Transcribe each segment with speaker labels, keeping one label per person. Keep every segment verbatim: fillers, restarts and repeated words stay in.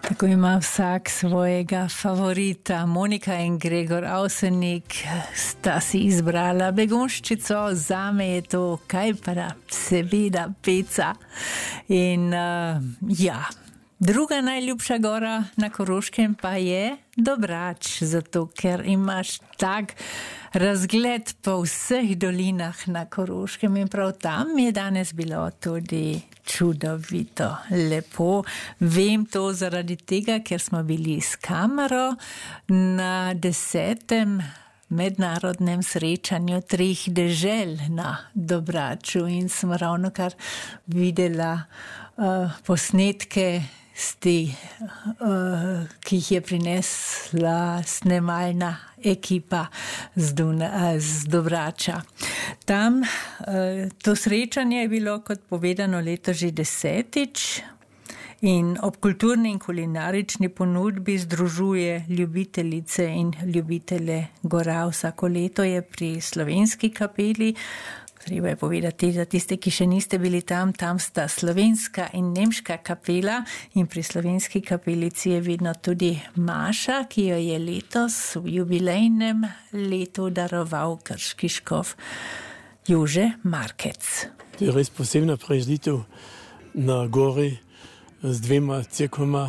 Speaker 1: Tako ima vsak svojega favorita. Monika in Gregor Avsenik sta si izbrala begunščico, zame je to kajpara, seveda peca. In uh, ja, druga najljubša gora na Koroškem pa je Dobrač, zato ker imaš tak razgled po vseh dolinah na Koroškem in prav tam je danes bilo tudi čudovito, lepo. Vem to zaradi tega, ker smo bili s kamero na desetem mednarodnem srečanju treh dežel na Dobraču in sem ravnokar videla uh, posnetke Sti, uh, ki jih je prinesla snemalna ekipa z, Duna, z Dobrača. Tam uh, to srečanje je bilo, kot povedano, leto že desetič in ob kulturni in kulinarični ponudbi združuje ljubiteljice in ljubitele gora. Vsako leto je pri Slovenski kapeli. Treba je povedati, za tiste, ki še niste bili tam, tam sta slovenska in nemška kapela in pri Slovenski kapelici je vidno tudi maša, ki jo je letos v jubilejnem letu daroval krški škof Jože Markec.
Speaker 2: Je res posebna prireditev na gori z dvema cerkvama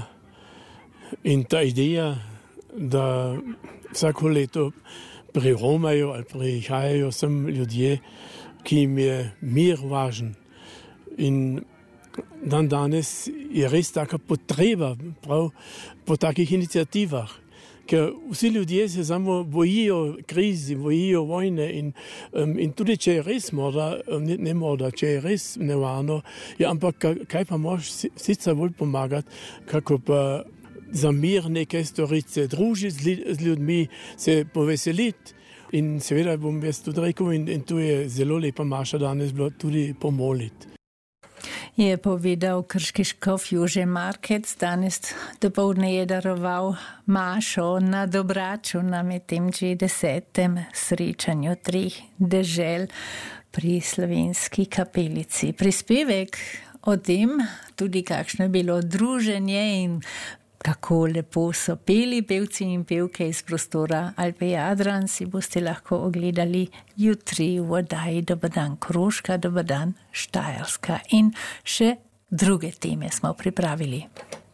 Speaker 2: in ta ideja, da vsako leto priromajo ali prihajajo sem ljudje, ki jim je mir važen. In dan danes je res taka potreba prav po takih inicijativah, ker vsi ljudje se samo bojijo krizi, bojijo vojne in, um, in tudi če je res morda, um, ne, ne morda, če je res nevarno, ja, ampak kaj pa moraš sicer bolj pomagati, kako pa za mir nekaj storiti, se družiti z, z ljudmi, se poveseliti. In seveda bom jaz tudi rekel, in, in tu je zelo lepa maša danes bilo tudi pomoliti.
Speaker 1: Je povedal krški škof Jože Markec, danes dopoldne je daroval mašo na Dobraču na medtem že desetem srečanju treh dežel pri Slovenski kapelici. Prispevek o tem, tudi kakšno je bilo druženje in kako lepo so peli pevci in pevke iz prostora Alpe Jadran, si boste lahko ogledali jutri v oddaji Dober dan Koroška, Dober dan Štajerska in še druge teme smo pripravili.